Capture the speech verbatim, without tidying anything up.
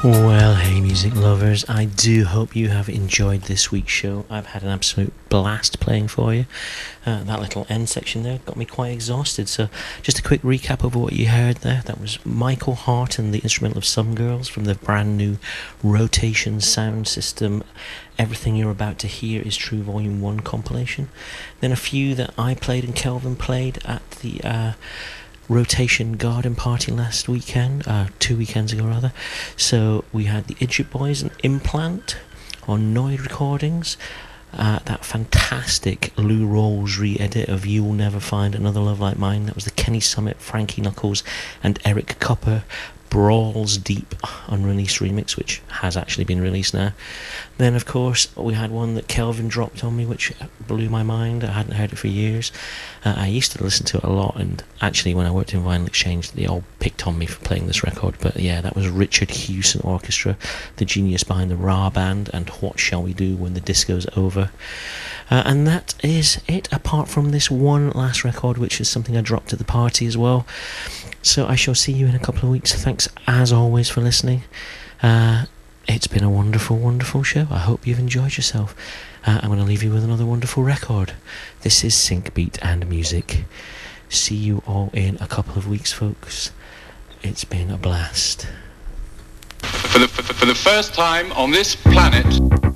Well, hey music lovers, I do hope you have enjoyed this week's show. I've had an absolute blast playing for you. Uh, that little end section there got me quite exhausted, so just a quick recap of what you heard there. That was Michael Hart and the instrumental of Some Girls from the brand new Rotation sound system Everything You're About to Hear Is True Volume one compilation. Then a few that I played and Kelvin played at the uh, Rotation Garden Party last weekend, uh, two weekends ago rather. So we had the Idiot Boys and Implant on Noid Recordings. Uh, that fantastic Lou Rawls re-edit of You Will Never Find Another Love Like Mine. That was the Kenny Summit, Frankie Knuckles and Eric Copper Brawls Deep unreleased remix, which has actually been released now. Then of course we had one that Kelvin dropped on me, which blew my mind. I hadn't heard it for years. uh, I used to listen to it a lot, and actually when I worked in Vinyl Exchange they all picked on me for playing this record. But yeah, that was Richard Hewson Orchestra, the genius behind the Ra Band and What Shall We Do When the Disco's Over. Uh, and that is it, apart from this one last record, which is something I dropped at the party as well. So I shall see you in a couple of weeks. Thanks as always for listening. Uh, it's been a wonderful, wonderful show. I hope you've enjoyed yourself. Uh, I'm going to leave you with another wonderful record. This is Sync Beat and Music. See you all in a couple of weeks, folks. It's been a blast. For the, for the first time on this planet,